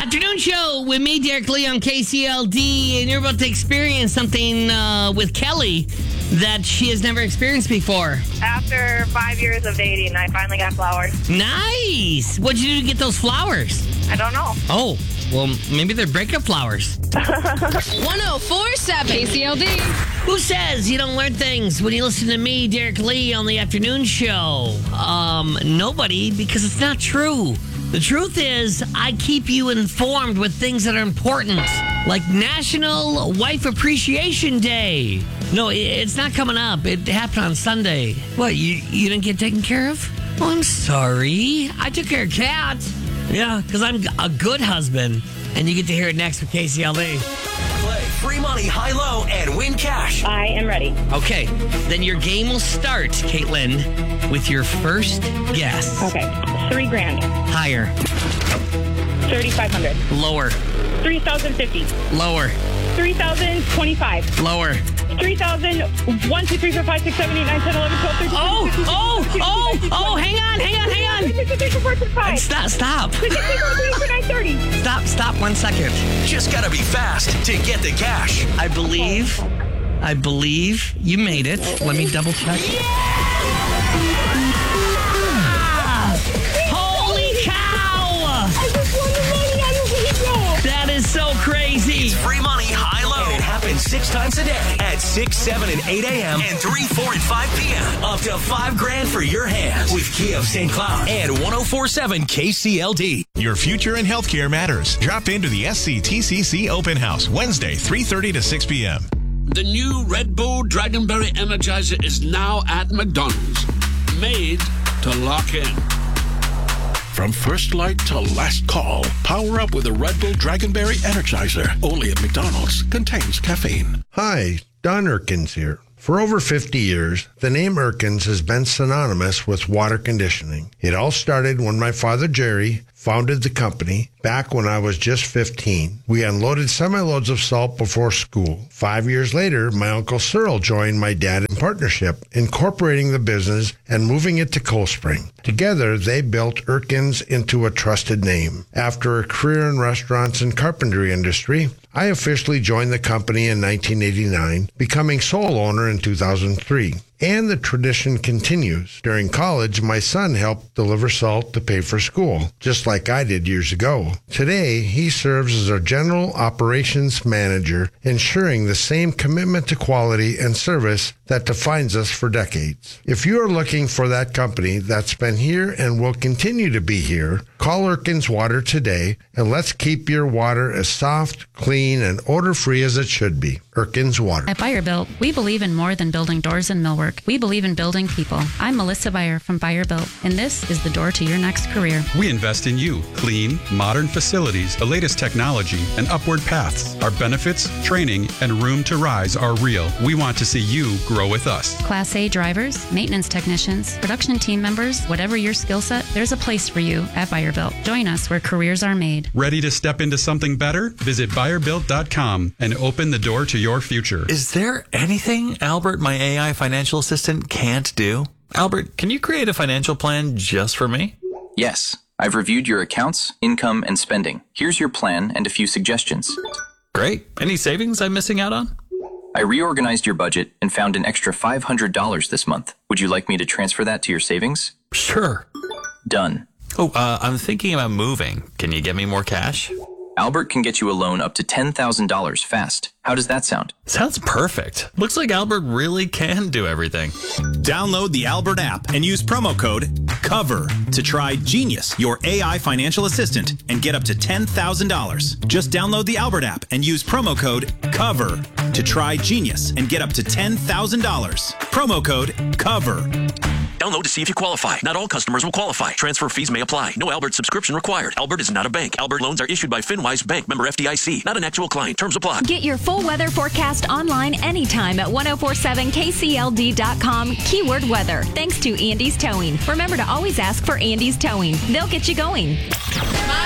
Afternoon show with me, Derek Lee, on KCLD, and you're about to experience something with Kelly that she has never experienced before. After 5 years of dating, I finally got flowers. Nice! What'd you do to get those flowers? I don't know. Oh, well, maybe they're breakup flowers. 1047 KCLD. Who says you don't learn things when you listen to me, Derek Lee, on the afternoon show? Nobody, because it's not true. The truth is, I keep you informed with things that are important, like National Wife Appreciation Day. No, it's not coming up. It happened on Sunday. What, you didn't get taken care of? Oh, I'm sorry. I took care of Kat. Yeah, because I'm a good husband. And you get to hear it next with KCLD. Play free money, high-low, and win cash. I am ready. Okay, then your game will start, Caitlin, with your first guess. Okay, $3,000. Higher. 3,500. Lower. 3,050. Lower. 3,025. Lower. 3,000. 1, 2, 3, 4, 5, 6, 7, 8, 9, 10, 11, 12, 13. Hang on. Stop. Stop 1 second. Just gotta be fast to get the cash. I believe you made it. Let me double check. Holy cow! That is so crazy. It's free money, high-low. And it happens 6 times a day at 6, 7, and 8 a.m. and 3, 4, and 5 p.m. Up to $5,000 for your hands with Kia of St. Cloud and 1047 KCLD. Your future in healthcare matters. Drop into the SCTCC Open House Wednesday, 3:30 to 6 p.m. The new Red Bull Dragonberry Energizer is now at McDonald's. Made to lock in. From first light to last call, power up with a Red Bull Dragonberry Energizer. Only at McDonald's. Contains caffeine. Hi, Don Erkins here. For over 50 years, the name Erkins has been synonymous with water conditioning. It all started when my father, Jerry, founded the company back when I was just 15. We unloaded semi-loads of salt before school. 5 years later, my Uncle Cyril joined my dad in partnership, incorporating the business and moving it to Cold Spring. Together, they built Erkins into a trusted name. After a career in restaurants and carpentry industry, I officially joined the company in 1989, becoming sole owner in 2003. And the tradition continues. During college, my son helped deliver salt to pay for school, just like I did years ago. Today, he serves as our general operations manager, ensuring the same commitment to quality and service that defines us for decades. If you are looking for that company that's been here and will continue to be here, call Erkins Water today, and let's keep your water as soft, clean, and odor-free as it should be. Erkins Water. At Buyer-Built, we believe in more than building doors and millwork. We believe in building people. I'm Melissa Buyer from Buyer-Built, and this is the door to your next career. We invest in you. Clean, modern facilities, the latest technology, and upward paths. Our benefits, training, and room to rise are real. We want to see you grow with us. Class A drivers, maintenance technicians, production team members, whatever your skill set, there's a place for you at Buyer-Built. Join us where careers are made. Ready to step into something better? Visit BuyerBuilt.com and open the door to your future. Is there anything Albert, my AI financial assistant, can't do? Albert, can you create a financial plan just for me? Yes. I've reviewed your accounts, income, and spending. Here's your plan and a few suggestions. Great. Any savings I'm missing out on? I reorganized your budget and found an extra $500 this month. Would you like me to transfer that to your savings? Sure. Done. Oh, I'm thinking about moving. Can you get me more cash? Albert can get you a loan up to $10,000 fast. How does that sound? Sounds perfect. Looks like Albert really can do everything. Download the Albert app and use promo code COVER to try Genius, your AI financial assistant, and get up to $10,000. Just download the Albert app and use promo code COVER to try Genius and get up to $10,000. Promo code COVER. Download to see if you qualify. Not all customers will qualify. Transfer fees may apply. No Albert subscription required. Albert is not a bank. Albert loans are issued by FinWise Bank, member FDIC. Not an actual client. Terms apply. Get your full weather forecast online anytime at 1047kcld.com. Keyword weather. Thanks to Andy's Towing. Remember to always ask for Andy's Towing. They'll get you going.